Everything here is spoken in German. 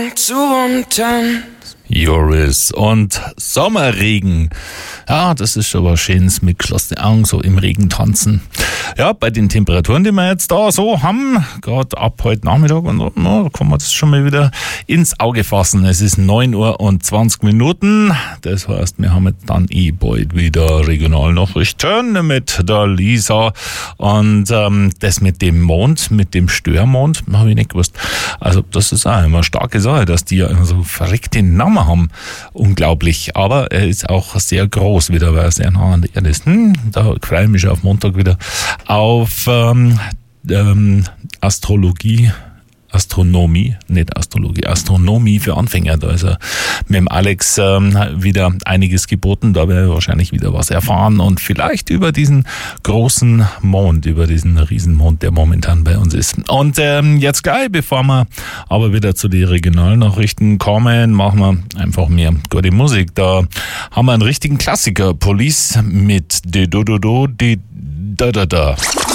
zu wundern. Joris und Sommerregen. Ja, das ist schon was Schönes mit geschlossenen Augen, so im Regen tanzen. Ja, bei den Temperaturen, die wir jetzt da so haben, gerade ab heute Nachmittag, und so, da kann man das schon mal wieder ins Auge fassen. Es ist 9:20 Uhr. Das heißt, wir haben jetzt dann bald wieder Regionalnachrichten mit der Lisa. Und das mit dem Mond, mit dem Störmond, habe ich nicht gewusst. Also das ist auch immer eine starke Sache, dass die ja immer so verrückte Namen haben. Unglaublich. Aber er ist auch sehr groß wieder, weil er sehr nah an der Erde ist. Da freue ich mich auf Montag wieder auf Astronomie für Anfänger. Da ist er mit dem Alex wieder einiges geboten. Da werden wir wahrscheinlich wieder was erfahren und vielleicht über diesen großen Mond, über diesen Riesenmond, der momentan bei uns ist. Und jetzt gleich, bevor wir aber wieder zu den Regionalnachrichten kommen, machen wir einfach mehr gute Musik. Da haben wir einen richtigen Klassiker, Police mit De Do Do Do, De Da Da Da.